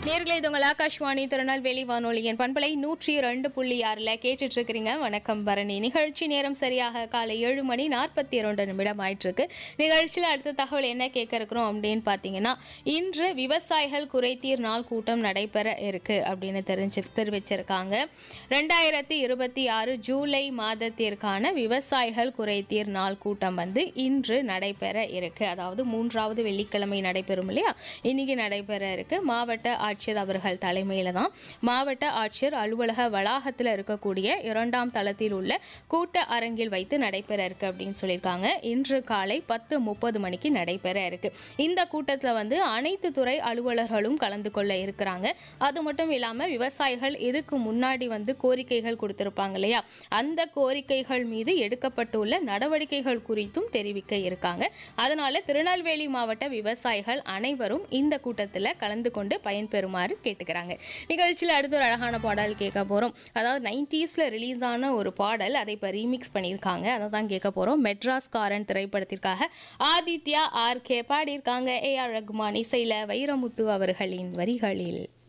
நேர்களை இது உங்கள் ஆகாஷ்வாணி திருநெல்வேலி வானொலியின் பண்பலை 102.6 கேட்டுட்டு இருக்கிறீங்க. வணக்கம் பரணி. நிகழ்ச்சி நேரம் சரியாக காலை 7:42 ஆயிட்டு இருக்கு. நிகழ்ச்சியில் அடுத்த தகவல் என்ன கேட்க இருக்கிறோம் அப்படின்னு பார்த்தீங்கன்னா, இன்று விவசாயிகள் குறைதீர் நாள் கூட்டம் நடைபெற இருக்கு அப்படின்னு தெரிவிச்சிருக்காங்க. 2026 ஜூலை மாதத்திற்கான விவசாயிகள் குறைதீர் நாள் கூட்டம் இன்று நடைபெற இருக்கு. அதாவது 3வது வெள்ளிக்கிழமை நடைபெறும் இல்லையா, இன்னைக்கு நடைபெற இருக்கு. மாவட்ட ஆட்சியர் அவர்கள் தலைமையில தான் மாவட்ட ஆட்சியர் அலுவலக வளாகத்தில் இருக்கக்கூடிய 2ஆம் தளத்தில் உள்ள கூட்ட அரங்கில் வைத்து நடைபெற இருக்கு அப்படின்னு சொல்லியிருக்காங்க. இன்று காலை 10:30 மணிக்கு நடைபெற இருக்கு. இந்த கூட்டத்தில் அனைத்து துறை அலுவலர்களும் கலந்து கொள்ள இருக்கிறாங்க. அது மட்டும் இல்லாம விவசாயிகள் இதுக்கு முன்னாடி கோரிக்கைகள் கொடுத்திருப்பாங்க இல்லையா, அந்த கோரிக்கைகள் மீது எடுக்கப்பட்டுள்ள நடவடிக்கைகள் குறித்தும் தெரிவிக்க இருக்காங்க. அதனால திருநெல்வேலி மாவட்ட விவசாயிகள் அனைவரும் இந்த கூட்டத்தில் கலந்து கொண்டு பயன்பெறுமாறு கேட்டுக்கிறாங்க. நிகழ்ச்சியில் அடுத்த ஒரு அழகான பாடல் கேட்க போறோம். அதாவது 90ஸ்ல ரிலீஸ் ஆன ஒரு பாடல், அதை இப்ப ரீமிக்ஸ் பண்ணியிருக்காங்க. அதை தான் கேட்க போறோம். மெட்ராஸ் காரன் திரைப்படத்திற்காக ஆதித்யா ஆர் கே பாடியிருக்காங்க. ஏ ஆர் ரகுமான் இசையில வைரமுத்து அவர்களின் வரிகளில்.